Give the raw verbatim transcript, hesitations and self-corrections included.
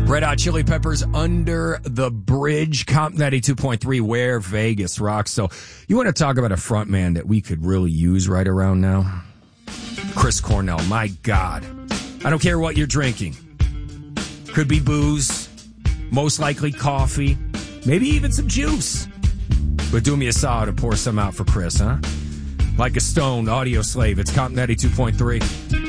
Red Hot Chili Peppers, Under the Bridge, Comp ninety-two point three, where Vegas rocks. So you want to talk about a front man that we could really use right around now? Chris Cornell, my God. I don't care what you're drinking. Could be booze, most likely coffee, maybe even some juice. But do me a solid and pour some out for Chris, huh? Like a stone, audio slave. It's Comp ninety-two point three.